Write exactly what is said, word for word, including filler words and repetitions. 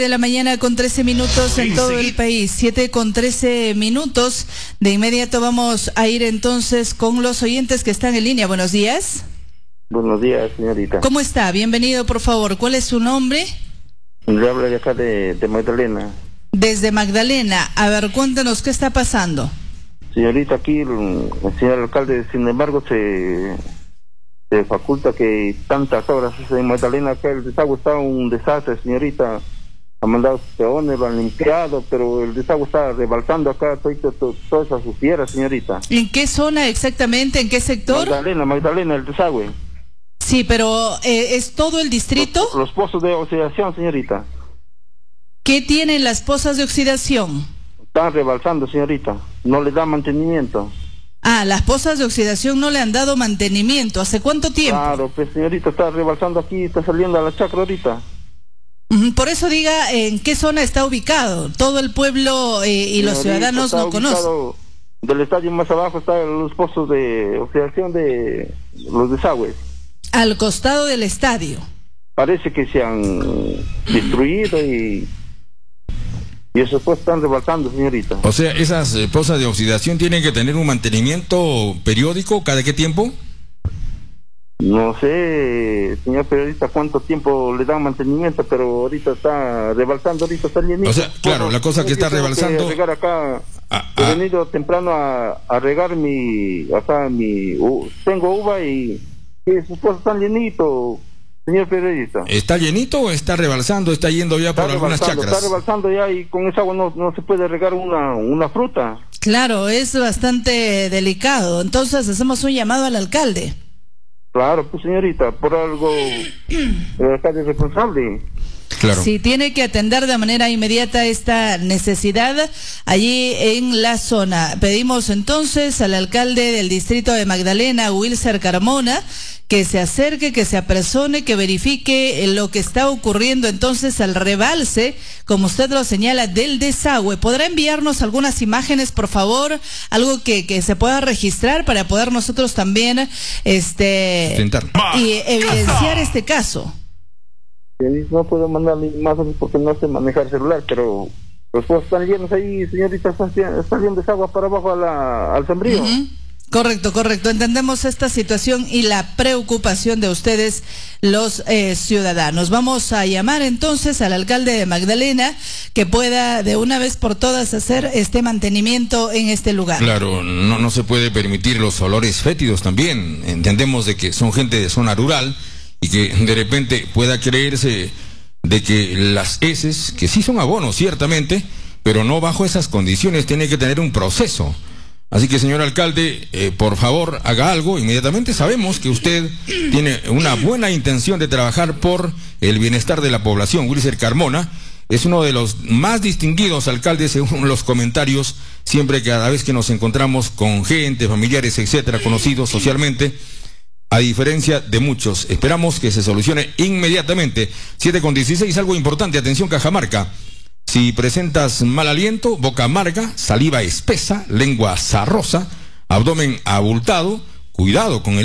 De la mañana con trece minutos en todo el país, siete con trece minutos. De inmediato vamos a ir entonces con los oyentes que están en línea. Buenos días. Buenos días, señorita. ¿Cómo está? Bienvenido, por favor. ¿Cuál es su nombre? Le hablo de acá de, de Magdalena. Desde Magdalena. A ver, cuéntanos qué está pasando. Señorita, aquí el, el señor alcalde, sin embargo, se, se faculta que tantas horas en Magdalena, acá el desagüe está un desastre, señorita. Ha mandado peones, lo han limpiado, pero el desagüe está rebalsando acá toda, toda, toda esa suciedad, señorita. ¿En qué zona exactamente? ¿En qué sector? Magdalena, Magdalena, el desagüe. Sí, pero eh, ¿es todo el distrito? Los, los pozos de oxidación, señorita. ¿Qué tienen las pozas de oxidación? Están rebalsando, señorita. No le da mantenimiento. Ah, las pozas de oxidación no le han dado mantenimiento. ¿Hace cuánto tiempo? Claro, pues señorita, está rebalsando aquí, está saliendo a la chacra ahorita. Por eso diga en qué zona está ubicado. Todo el pueblo eh, y señorita, los ciudadanos lo conocen. Del estadio más abajo están los pozos de oxidación de los desagües. Al costado del estadio. Parece que se han destruido y... Y eso pues están rebalsando, señorita. O sea, esas eh, pozas de oxidación tienen que tener un mantenimiento periódico, ¿cada qué tiempo? No sé, señor periodista, cuánto tiempo le dan mantenimiento, pero ahorita está rebalsando, ahorita está llenito. O sea, claro, bueno, la cosa que está rebalsando... Que regar acá, ah, he ah. venido temprano a, a regar mi... Acá mi... Uh, tengo uva y... y sus pozos están llenitos. Señor periodista. ¿Está llenito o está rebalsando? ¿Está yendo ya por algunas chacras? Está rebalsando ya y con esa agua no, no se puede regar una, una fruta. Claro, es bastante delicado. Entonces hacemos un llamado al alcalde. Claro, pues señorita, por algo el alcalde es responsable. Claro. Sí, tiene que atender de manera inmediata esta necesidad allí en la zona. Pedimos entonces al alcalde del distrito de Magdalena, Wilser Carmona, que se acerque, que se apersone, que verifique lo que está ocurriendo entonces al rebalse, como usted lo señala, del desagüe. ¿Podrá enviarnos algunas imágenes, por favor? Algo que, que se pueda registrar para poder nosotros también este Intentar. y evidenciar este caso. No puedo mandarle imágenes porque no sé manejar celular, pero los pozos están llenos ahí, señorita, están saliendo desagua para abajo a la, al sembrío. Uh-huh. Correcto, correcto. Entendemos esta situación y la preocupación de ustedes, los eh, ciudadanos. Vamos a llamar entonces al alcalde de Magdalena que pueda de una vez por todas hacer este mantenimiento en este lugar. Claro, no, no se puede permitir los olores fétidos también. Entendemos de que son gente de zona rural y que de repente pueda creerse de que las heces, que sí son abonos ciertamente, pero no bajo esas condiciones, tiene que tener un proceso. Así que, señor alcalde, eh, por favor, haga algo inmediatamente. Sabemos que usted tiene una buena intención de trabajar por el bienestar de la población. Wilser Carmona es uno de los más distinguidos alcaldes según los comentarios, siempre que cada vez que nos encontramos con gente, familiares, etcétera, conocidos socialmente, a diferencia de muchos. Esperamos que se solucione inmediatamente. siete con dieciséis, algo importante, atención Cajamarca. Si presentas mal aliento, boca amarga, saliva espesa, lengua sarrosa, abdomen abultado, cuidado con el